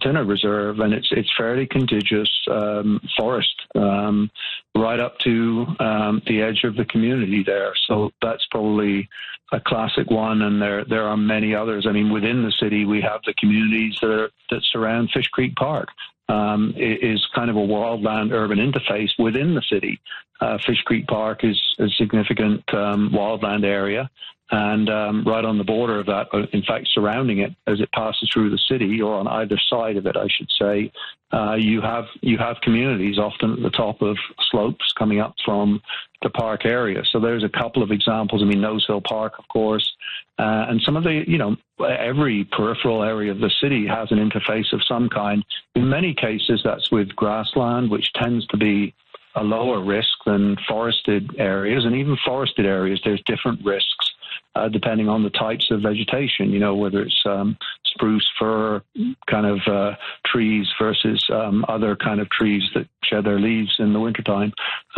within a reserve, and it's fairly contiguous forest right up to the edge of the community there. So that's probably a classic one, and there are many others. I mean, within the city, we have the communities that surround Fish Creek Park. It is kind of a wildland-urban interface within the city. Fish Creek Park is a significant wildland area, and right on the border of that, in fact, surrounding it as it passes through the city, or on either side of it, I should say, you have communities often at the top of slopes coming up from the park area. So there's a couple of examples. I mean, Nose Hill Park, of course, and some of the, every peripheral area of the city has an interface of some kind. In many cases, that's with grassland, which tends to be a lower risk than forested areas. And even forested areas, there's different risks depending on the types of vegetation, whether it's spruce, fir kind of trees versus other kind of trees that shed their leaves in the wintertime.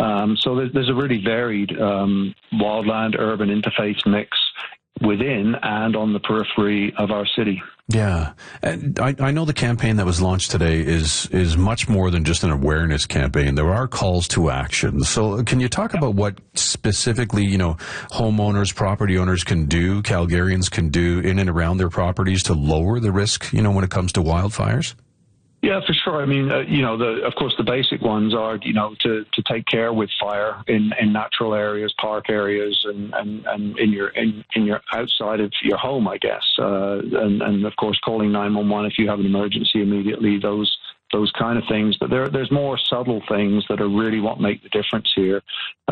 So there's a really varied wildland-urban interface mix within and on the periphery of our city. Yeah. And I know the campaign that was launched today is much more than just an awareness campaign. There are calls to action. So can you talk about what specifically, homeowners, property owners can do, Calgarians can do in and around their properties to lower the risk, when it comes to wildfires? Yeah, for sure. I mean, of course, the basic ones are, to take care with fire in natural areas, park areas, and in your outside of your home, I guess. And of course, calling 911 if you have an emergency immediately. Those kind of things. But there's more subtle things that are really what make the difference here,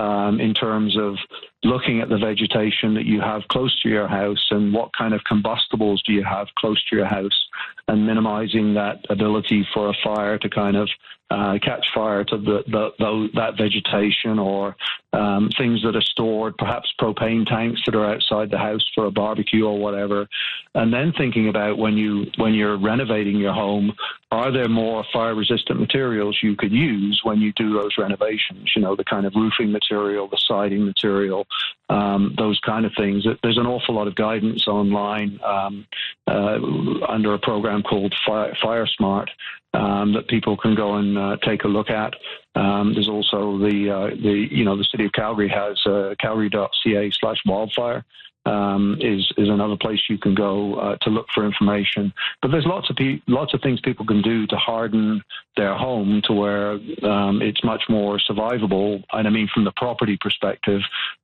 in terms of looking at the vegetation that you have close to your house and what kind of combustibles do you have close to your house, and minimizing that ability for a fire to kind of catch fire to that vegetation, or things that are stored, perhaps propane tanks that are outside the house for a barbecue or whatever. And then thinking about when you're renovating your home, are there more fire-resistant materials you could use when you do those renovations? The kind of roofing material, the siding material, those kind of things. There's an awful lot of guidance online under a program called Fire Smart that people can go and take a look at. There's also the City of Calgary has calgary.ca/wildfire. Is another place you can go to look for information. But there's lots of things people can do to harden their home to where it's much more survivable. And I mean, from the property perspective,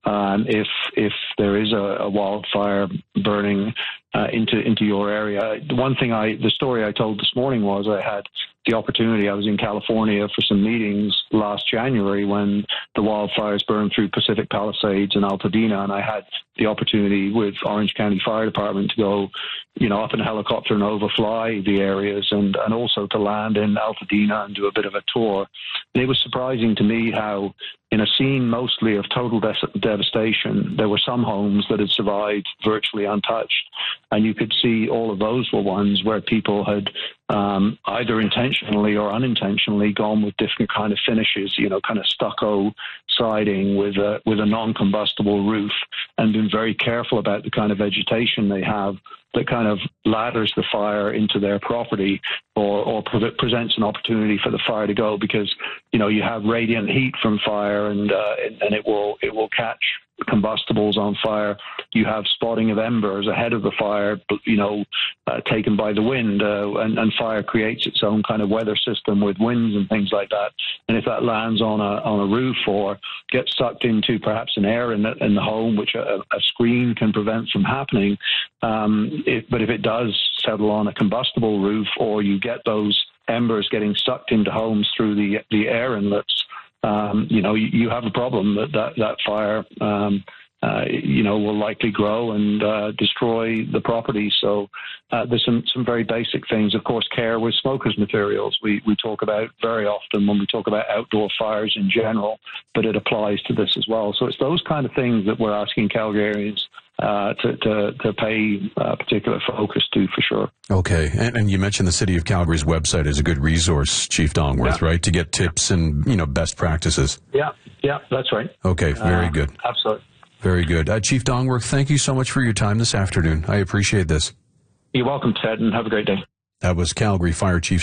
if there is a wildfire burning into your area. The story I told this morning was I had the opportunity. I was in California for some meetings last January when the wildfires burned through Pacific Palisades and Altadena, and I had the opportunity with Orange County Fire Department to go, up in a helicopter and overfly the areas, and also to land in Altadena and do a bit of a tour. And it was surprising to me how, in a scene mostly of total devastation, there were some homes that had survived virtually untouched. And you could see all of those were ones where people had either intentionally or unintentionally gone with different kind of finishes, kind of stucco siding with a non-combustible roof, and been very careful about the kind of vegetation they have that kind of ladders the fire into their property or presents an opportunity for the fire to go, because, you have radiant heat from fire and it will catch combustibles on fire. You have spotting of embers ahead of the fire, taken by the wind, and fire creates its own kind of weather system with winds and things like that. And if that lands on a roof or gets sucked into perhaps an air in the home, which a screen can prevent from happening, but if it does settle on a combustible roof, or you get those embers getting sucked into homes through the air inlets, you have a problem that fire, will likely grow and destroy the property. So there's some very basic things. Of course, care with smokers materials we talk about very often when we talk about outdoor fires in general, but it applies to this as well. So it's those kind of things that we're asking Calgarians to pay particular focus to, for sure. Okay, and you mentioned the City of Calgary's website is a good resource, Chief Dongworth, right, to get tips and best practices. Yeah, that's right. Okay, very good. Absolutely. Very good. Chief Dongworth, thank you so much for your time this afternoon. I appreciate this. You're welcome, Ted, and have a great day. That was Calgary Fire Chief